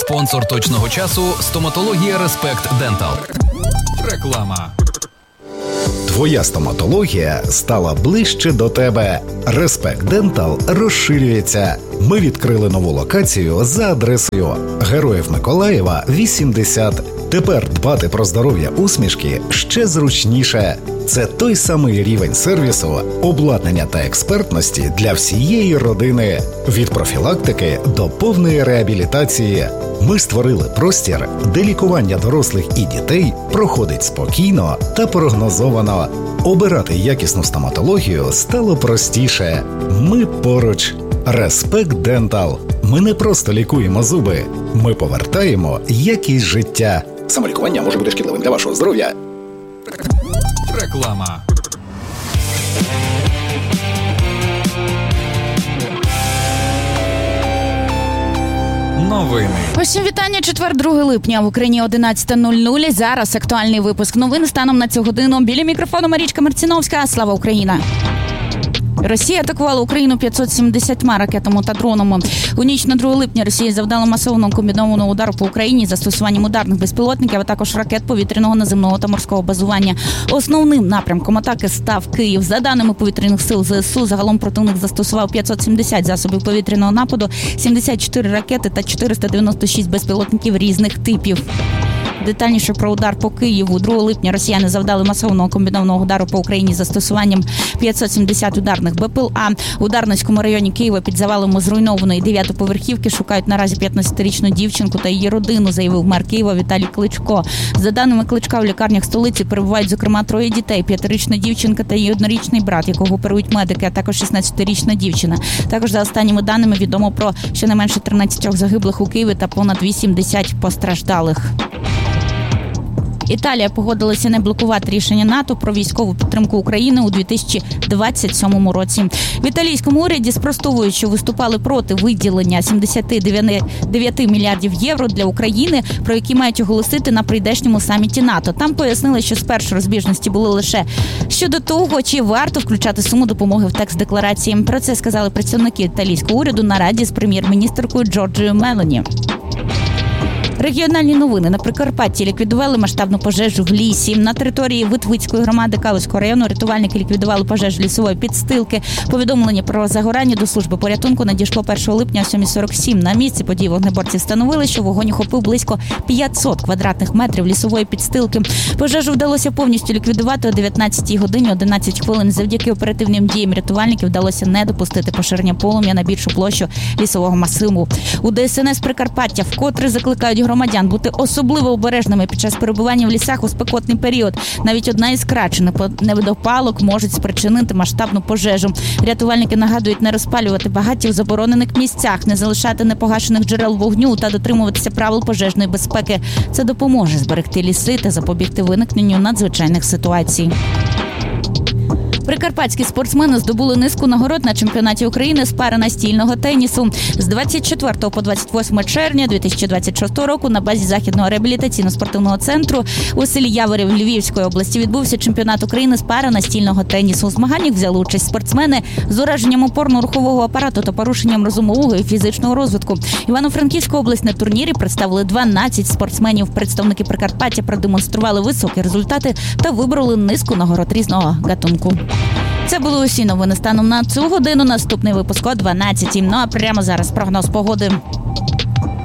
Спонсор точного часу – стоматологія Респект Дентал. Реклама. Твоя стоматологія стала ближче до тебе. Респект Дентал розширюється. Ми відкрили нову локацію за адресою Героїв Миколаєва, 80. Тепер дбати про здоров'я усмішки ще зручніше. Це той самий рівень сервісу, обладнання та експертності для всієї родини. Від профілактики до повної реабілітації. Ми створили простір, де лікування дорослих і дітей проходить спокійно та прогнозовано. Обирати якісну стоматологію стало простіше. Ми поруч. Респект Дентал. Ми не просто лікуємо зуби. Ми повертаємо якість життя. Самолікування може бути шкідливим для вашого здоров'я. Реклама. Новини. Усім вітання. Четвер, 2 липня. В Україні 11:00. Зараз актуальний випуск новин станом на цю годину. Біля мікрофону Марічка Марціновська. Слава Україна! Росія атакувала Україну 570 ракетами та дронами. У ніч на 2 липня Росія завдала масованого комбінованого удару по Україні з застосуванням ударних безпілотників, а також ракет повітряного, наземного та морського базування. Основним напрямком атаки став Київ. За даними повітряних сил ЗСУ, загалом противник застосував 570 засобів повітряного нападу, 74 ракети та 496 безпілотників різних типів. Детальніше про удар по Києву. 2 липня росіяни завдали масованого комбінованого удару по Україні з застосуванням 570 ударних БПЛА. У Дарницькому районі Києва під завалами зруйнованої 9-поверхівки шукають наразі 15-річну дівчинку та її родину, заявив мер Києва Віталій Кличко. За даними Кличка, в лікарнях столиці перебувають, зокрема, 3 дітей: 5-річна дівчинка та її 1-річний брат, якого оперують медики, а також 16-річна дівчина. Також, за останніми даними, відомо про щонайменше 13 загиблих у Києві та понад 80 постраждалих. Італія погодилася не блокувати рішення НАТО про військову підтримку України у 2027 році. В італійському уряді спростовують, що виступали проти виділення 79 мільярдів євро для України, про які мають оголосити на прийдешньому саміті НАТО. Там пояснили, що спершу розбіжності були лише щодо того, чи варто включати суму допомоги в текст декларації. Про це сказали представники італійського уряду на раді з прем'єр-міністеркою Джорджією Мелоні. Регіональні новини. На Прикарпатті ліквідували масштабну пожежу в лісі. На території Витвицької громади Калузького району рятувальники ліквідували пожежу лісової підстилки. Повідомлення про загорання до служби порятунку надійшло 1 липня о 7:47. На місці події вогнеборці встановили, що вогонь охопив близько 500 квадратних метрів лісової підстилки. Пожежу вдалося повністю ліквідувати о 19 годині 11 хвилин. Завдяки оперативним діям рятувальників вдалося не допустити поширення полум'я на більшу площу лісового масиву. У ДСНС Прикарпаття вкотре закликають громадян бути особливо обережними під час перебування в лісах у спекотний період. Навіть одна іскра чи недопалок можуть спричинити масштабну пожежу. Рятувальники нагадують не розпалювати багаття в заборонених місцях, не залишати непогашених джерел вогню та дотримуватися правил пожежної безпеки. Це допоможе зберегти ліси та запобігти виникненню надзвичайних ситуацій. Прикарпатські спортсмени здобули низку нагород на чемпіонаті України з паранастільного тенісу. З 24 по 28 червня 2026 року на базі Західного реабілітаційно-спортивного центру у селі Яворів Львівської області відбувся чемпіонат України з паранастільного тенісу. У змаганнях взяли участь спортсмени з ураженням опорно-рухового апарату та порушенням розумового і фізичного розвитку. Івано-Франківську область на турнірі представили 12 спортсменів. Представники Прикарпаття продемонстрували високі результати та вибороли низку нагород різного гатунку. Це були усі новини станом на цю годину. Наступний випуск о 12:00. Ну а прямо зараз прогноз погоди.